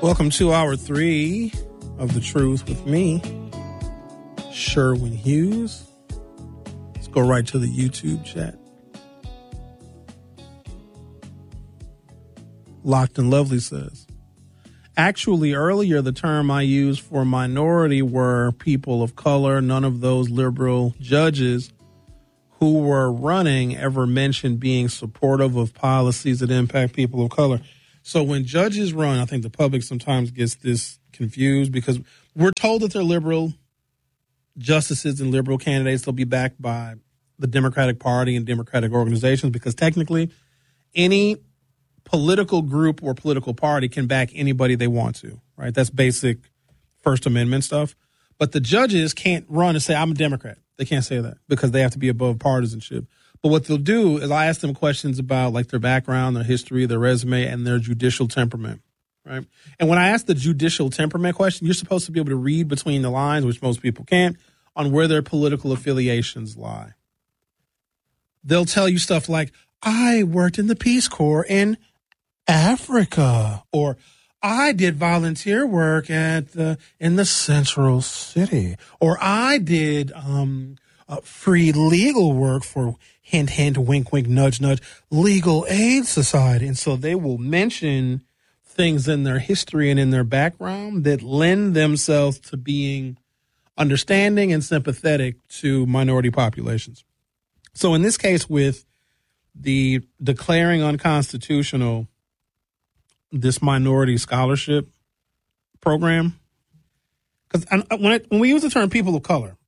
Welcome to hour 3 of The Truth with me, Sherwin Hughes. Let's go right to the YouTube chat. Locked and Lovely says, actually, earlier the term I used for minority were people of color. None of those liberal judges who were running ever mentioned being supportive of policies that impact people of color. So when judges run, I think the public sometimes gets this confused because we're told that they're liberal justices and liberal candidates. They'll be backed by the Democratic Party and Democratic organizations because technically any political group or political party can back anybody they want to, right? That's basic First Amendment stuff. But the judges can't run and say, I'm a Democrat. They can't say that because they have to be above partisanship. But what they'll do is I ask them questions about like their background, their history, their resume, and their judicial temperament, right? And when I ask the judicial temperament question, you're supposed to be able to read between the lines, which most people can't, on where their political affiliations lie. They'll tell you stuff like, I worked in the Peace Corps in Africa, or I did volunteer work in the Central City, or I did free legal work for hint, hint, wink, wink, nudge, nudge, Legal Aid Society. And so they will mention things in their history and in their background that lend themselves to being understanding and sympathetic to minority populations. So in this case, with the declaring unconstitutional this minority scholarship program, because when we use the term people of color,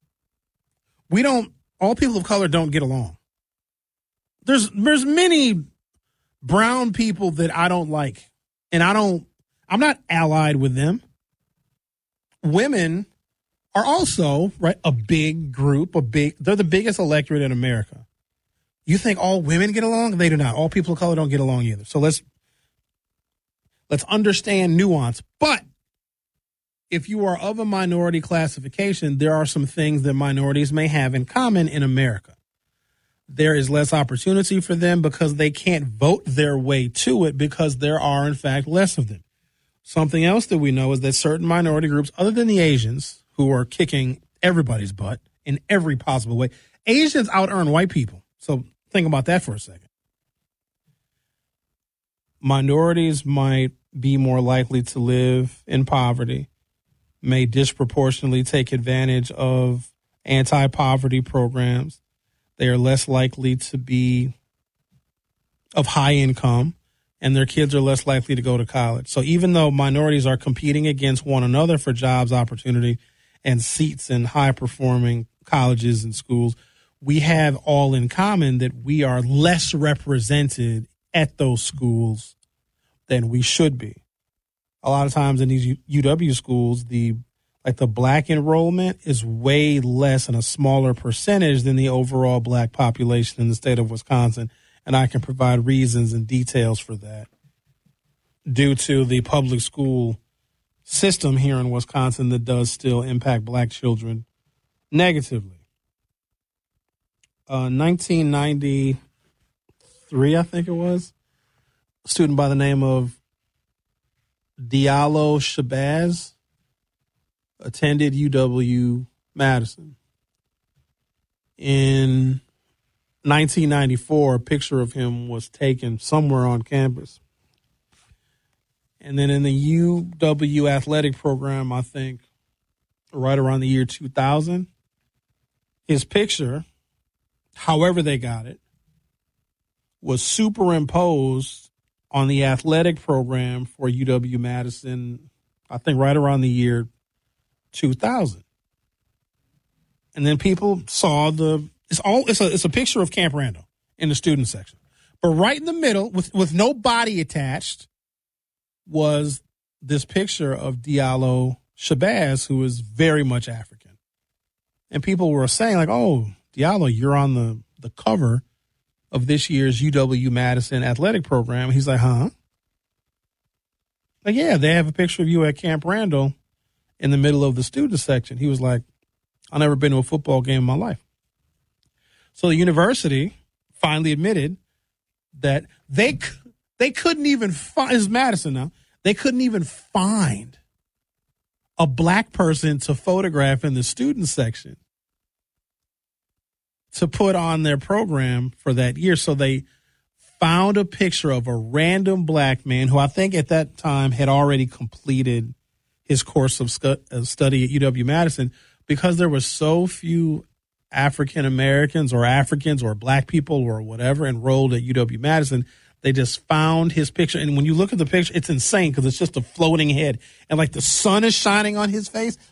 all people of color don't get along. There's many brown people that I don't like, and I'm not allied with them. Women are also, right, a big group, they're the biggest electorate in America. You think all women get along? They do not. All people of color don't get along either. So let's understand nuance. But if you are of a minority classification, there are some things that minorities may have in common in America. There is less opportunity for them because they can't vote their way to it because there are, in fact, less of them. Something else that we know is that certain minority groups, other than the Asians, who are kicking everybody's butt in every possible way, Asians out-earn white people. So think about that for a second. Minorities might be more likely to live in poverty, may disproportionately take advantage of anti-poverty programs. They are less likely to be of high income, and their kids are less likely to go to college. So even though minorities are competing against one another for jobs, opportunity, and seats in high-performing colleges and schools, we have all in common that we are less represented at those schools than we should be. A lot of times in these UW schools, the black enrollment is way less and a smaller percentage than the overall black population in the state of Wisconsin. And I can provide reasons and details for that due to the public school system here in Wisconsin that does still impact black children negatively. 1993, I think it was, a student by the name of Diallo Shabazz attended UW-Madison. In 1994, a picture of him was taken somewhere on campus. And then in the UW athletic program, I think right around the year 2000, his picture, however they got it, was superimposed on the athletic program for UW-Madison, I think right around the year 2000. And then people saw it's a picture of Camp Randall in the student section. But right in the middle, with no body attached, was this picture of Diallo Shabazz, who is very much African. And people were saying, like, oh, Diallo, you're on the cover of this year's UW-Madison athletic program. He's like, huh? Like, yeah, they have a picture of you at Camp Randall in the middle of the student section. He was like, I've never been to a football game in my life. So the university finally admitted that they couldn't even find, this is Madison now, They couldn't even find a black person to photograph in the student section to put on their program for that year. So they found a picture of a random black man who I think at that time had already completed his course of study at UW-Madison, because there were so few African Americans or black people or whatever enrolled at UW-Madison. They just found his picture. And when you look at the picture, it's insane because it's just a floating head. And like the sun is shining on his face,